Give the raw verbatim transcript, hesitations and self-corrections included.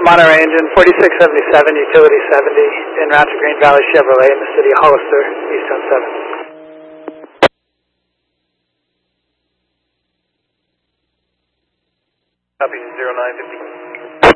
Monterey engine, forty-six seventy-seven, utility seventy, en route to Green Valley Chevrolet in the city of Hollister, eastbound seven. Copy, zero nine fifty.